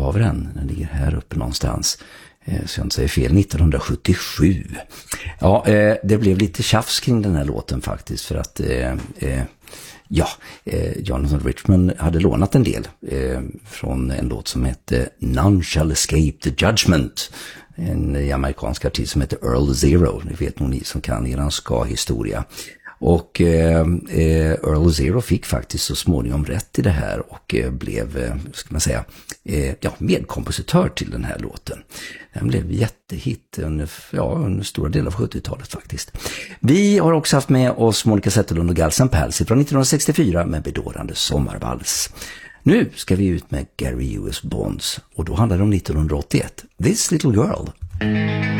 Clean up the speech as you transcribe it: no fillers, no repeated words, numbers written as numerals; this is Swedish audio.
har vi den. Den ligger här uppe någonstans. Så jag inte säger fel, 1977. Ja, det blev lite tjafs kring den här låten faktiskt, för att Jonathan Richman hade lånat en del från en låt som hette None Shall Escape the Judgment. En jamaikansk artist som heter Earl Zero. Det vet nog ni som kan er ska-historia. Och Earl Zero fick faktiskt så småningom rätt i det här och blev, ska man säga, medkompositör till den här låten. Den blev jättehit under stora delar av 70-talet faktiskt. Vi har också haft med oss Monica Zetterlund och Guls N' Pals från 1964 med bedårande sommarvals. Nu ska vi ut med Gary U.S. Bonds och då handlar det om 1981. This Little Girl.